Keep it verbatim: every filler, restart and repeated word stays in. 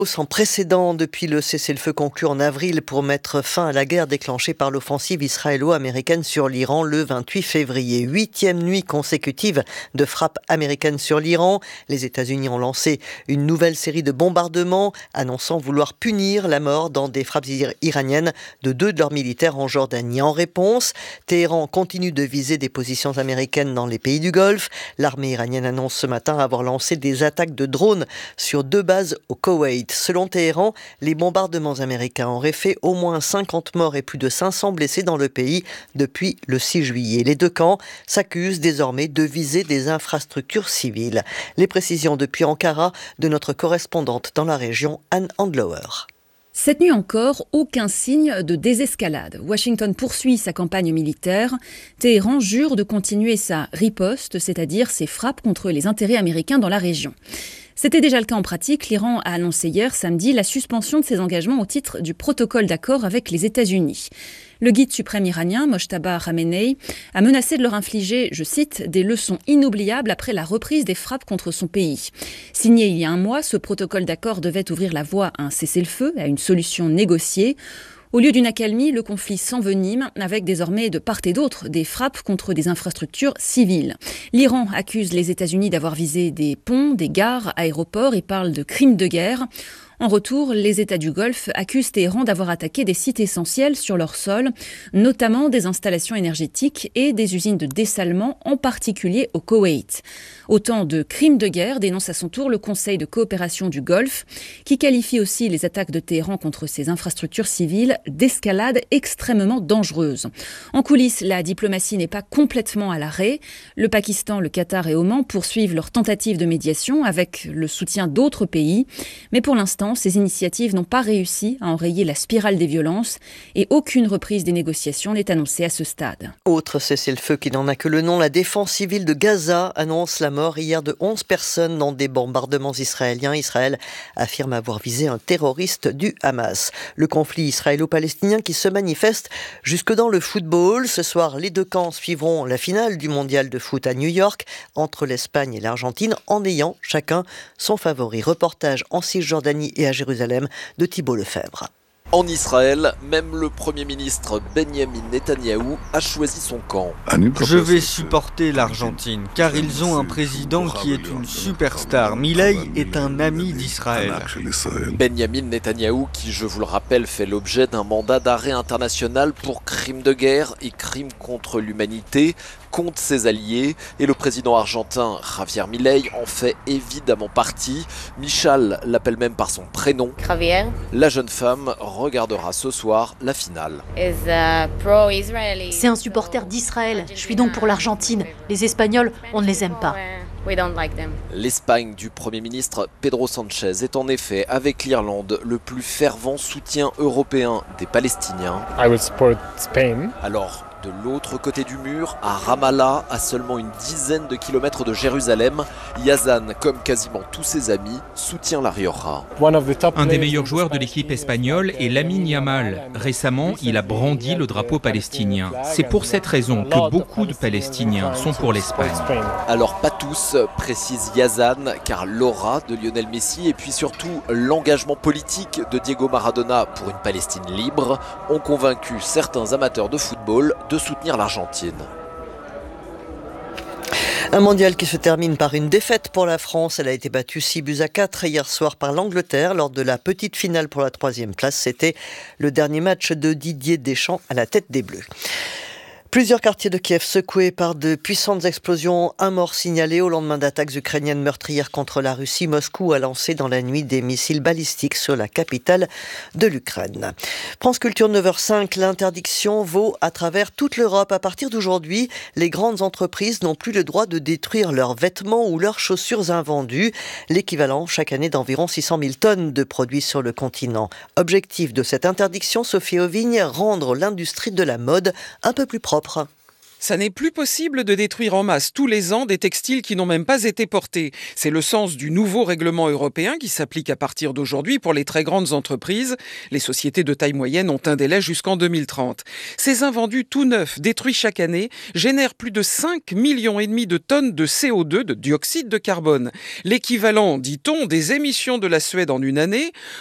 Sans précédent depuis le cessez-le-feu conclu en avril pour mettre fin à la guerre déclenchée par l'offensive israélo-américaine sur l'Iran le vingt-huit février. Huitième nuit consécutive de frappes américaines sur l'Iran. Les États-Unis ont lancé une nouvelle série de bombardements, annonçant vouloir punir la mort dans des frappes iraniennes de deux de leurs militaires en Jordanie. En réponse, Téhéran continue de viser des positions américaines dans les pays du Golfe. L'armée iranienne annonce ce matin avoir lancé des attaques de drones sur deux bases au Koweït. Selon Téhéran, les bombardements américains auraient fait au moins cinquante morts et plus de cinq cents blessés dans le pays depuis le six juillet. Les deux camps s'accusent désormais de viser des infrastructures civiles. Les précisions depuis Ankara de notre correspondante dans la région, Anne Handlower. Cette nuit encore, aucun signe de désescalade. Washington poursuit sa campagne militaire. Téhéran jure de continuer sa riposte, c'est-à-dire ses frappes contre les intérêts américains dans la région. C'était déjà le cas en pratique. L'Iran a annoncé hier, samedi, la suspension de ses engagements au titre du protocole d'accord avec les États-Unis. Le guide suprême iranien, Mojtaba Khamenei, a menacé de leur infliger, je cite, des leçons inoubliables après la reprise des frappes contre son pays. Signé il y a un mois, ce protocole d'accord devait ouvrir la voie à un cessez-le-feu, à une solution négociée. Au lieu d'une accalmie, le conflit s'envenime avec désormais de part et d'autre des frappes contre des infrastructures civiles. L'Iran accuse les États-Unis d'avoir visé des ponts, des gares, aéroports et parle de crimes de guerre. En retour, les États du Golfe accusent Téhéran d'avoir attaqué des sites essentiels sur leur sol, notamment des installations énergétiques et des usines de dessalement, en particulier au Koweït. Autant de crimes de guerre, dénonce à son tour le Conseil de coopération du Golfe, qui qualifie aussi les attaques de Téhéran contre ses infrastructures civiles d'escalade extrêmement dangereuse. En coulisses, la diplomatie n'est pas complètement à l'arrêt. Le Pakistan, le Qatar et Oman poursuivent leurs tentatives de médiation avec le soutien d'autres pays. Mais pour l'instant, ces initiatives n'ont pas réussi à enrayer la spirale des violences et aucune reprise des négociations n'est annoncée à ce stade. Autre cessez-le-feu qui n'en a que le nom, la défense civile de Gaza annonce la mort hier de onze personnes dans des bombardements israéliens. Israël affirme avoir visé un terroriste du Hamas. Le conflit israélo-palestinien qui se manifeste jusque dans le football. Ce soir, les deux camps suivront la finale du mondial de foot à New York entre l'Espagne et l'Argentine en ayant chacun son favori. Reportage en Cisjordanie et à Jérusalem de Thibault Lefebvre. En Israël, même le Premier ministre Benyamin Netanyahou a choisi son camp. Je vais supporter l'Argentine, car ils ont un président qui est une superstar. Milei est un ami d'Israël. Benyamin Netanyahou, qui, je vous le rappelle, fait l'objet d'un mandat d'arrêt international pour crimes de guerre et crimes contre l'humanité, contre ses alliés, et le président argentin Javier Milei en fait évidemment partie. Michal l'appelle même par son prénom. Javier. La jeune femme regardera ce soir la finale. C'est un supporter d'Israël. Je suis donc pour l'Argentine. Les Espagnols, on ne les aime pas. L'Espagne du Premier ministre Pedro Sánchez est en effet, avec l'Irlande, le plus fervent soutien européen des Palestiniens. I will support Spain. Alors, de l'autre côté du mur, à Ramallah, à seulement une dizaine de kilomètres de Jérusalem, Yazan, comme quasiment tous ses amis, soutient la Rioja. Un des meilleurs joueurs de l'équipe espagnole est Lamine Yamal. Récemment, il a brandi le drapeau palestinien. C'est pour cette raison que beaucoup de Palestiniens sont pour l'Espagne. Alors pas tous, précise Yazan, car l'aura de Lionel Messi et puis surtout l'engagement politique de Diego Maradona pour une Palestine libre ont convaincu certains amateurs de football de soutenir l'Argentine. Un mondial qui se termine par une défaite pour la France. Elle a été battue six buts à quatre hier soir par l'Angleterre lors de la petite finale pour la troisième place. C'était le dernier match de Didier Deschamps à la tête des Bleus. Plusieurs quartiers de Kiev secoués par de puissantes explosions, un mort signalé au lendemain d'attaques ukrainiennes meurtrières contre la Russie. Moscou a lancé dans la nuit des missiles balistiques sur la capitale de l'Ukraine. France Culture neuf heures cinq, l'interdiction vaut à travers toute l'Europe. À partir d'aujourd'hui, les grandes entreprises n'ont plus le droit de détruire leurs vêtements ou leurs chaussures invendues, l'équivalent chaque année d'environ six cent mille tonnes de produits sur le continent. Objectif de cette interdiction, Sophie Auvigne, rendre l'industrie de la mode un peu plus propre. Ça n'est plus possible de détruire en masse tous les ans des textiles qui n'ont même pas été portés. C'est le sens du nouveau règlement européen qui s'applique à partir d'aujourd'hui pour les très grandes entreprises. Les sociétés de taille moyenne ont un délai jusqu'en deux mille trente. Ces invendus tout neufs, détruits chaque année, génèrent plus de cinq millions et demi de tonnes de C O deux, de dioxyde de carbone. L'équivalent, dit-on, des émissions de la Suède en une année,